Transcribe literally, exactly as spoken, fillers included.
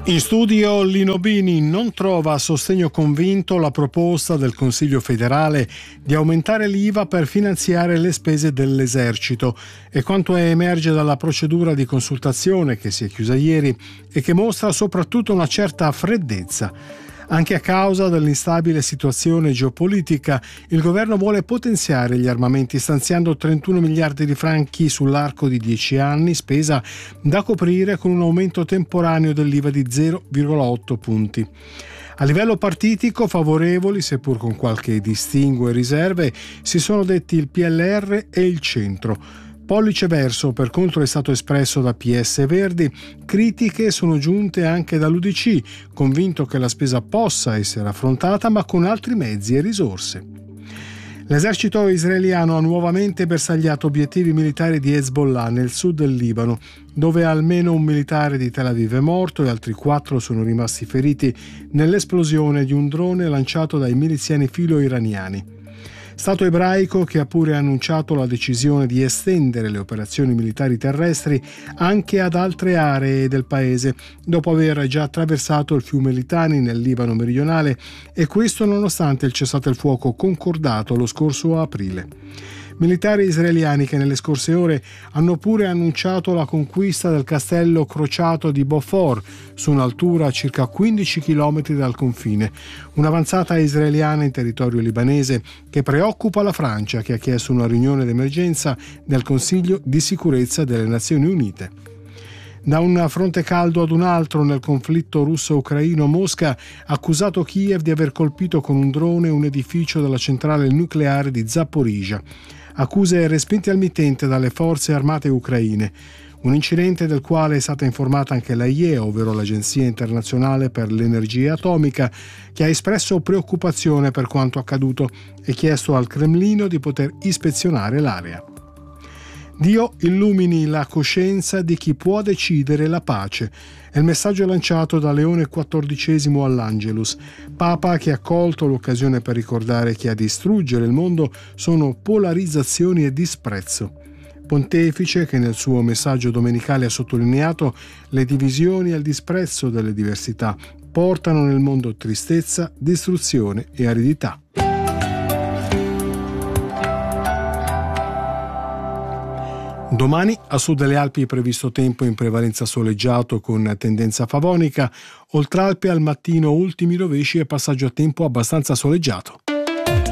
In studio Lino Bini. Non trova sostegno convinto la proposta del Consiglio federale di aumentare l'I V A per finanziare le spese dell'esercito, e quanto emerge dalla procedura di consultazione che si è chiusa ieri e che mostra soprattutto una certa freddezza. Anche a causa dell'instabile situazione geopolitica, il governo vuole potenziare gli armamenti stanziando trentuno miliardi di franchi sull'arco di dieci anni, spesa da coprire con un aumento temporaneo dell'I V A di zero virgola otto punti. A livello partitico, favorevoli, seppur con qualche distinguo e riserve, si sono detti il P L R e il Centro. Pollice verso, per contro, è stato espresso da P S e Verdi. Critiche sono giunte anche dall'U D C, convinto che la spesa possa essere affrontata ma con altri mezzi e risorse. L'esercito israeliano ha nuovamente bersagliato obiettivi militari di Hezbollah nel sud del Libano, dove almeno un militare di Tel Aviv è morto e altri quattro sono rimasti feriti nell'esplosione di un drone lanciato dai miliziani filo-iraniani. Stato ebraico che ha pure annunciato la decisione di estendere le operazioni militari terrestri anche ad altre aree del paese, dopo aver già attraversato il fiume Litani nel Libano meridionale, e questo nonostante il cessate il fuoco concordato lo scorso aprile. Militari israeliani che nelle scorse ore hanno pure annunciato la conquista del castello crociato di Beaufort, su un'altura a circa quindici chilometri dal confine, un'avanzata israeliana in territorio libanese che preoccupa la Francia, che ha chiesto una riunione d'emergenza del Consiglio di sicurezza delle Nazioni Unite. Da un fronte caldo ad un altro nel conflitto russo-ucraino, Mosca ha accusato Kiev di aver colpito con un drone un edificio della centrale nucleare di Zaporizhzhia. Accuse respinte al mittente dalle forze armate ucraine. Un incidente del quale è stata informata anche l'A I E A, ovvero l'Agenzia Internazionale per l'Energia Atomica, che ha espresso preoccupazione per quanto accaduto e chiesto al Cremlino di poter ispezionare l'area. Dio illumini la coscienza di chi può decidere la pace. È il messaggio lanciato da Leone quattordicesimo all'Angelus, Papa che ha colto l'occasione per ricordare che a distruggere il mondo sono polarizzazioni e disprezzo. Pontefice che nel suo messaggio domenicale ha sottolineato le divisioni e il disprezzo delle diversità portano nel mondo tristezza, distruzione e aridità. Domani a sud delle Alpi è previsto tempo in prevalenza soleggiato con tendenza favonica, oltre Alpe al mattino ultimi rovesci e passaggio a tempo abbastanza soleggiato.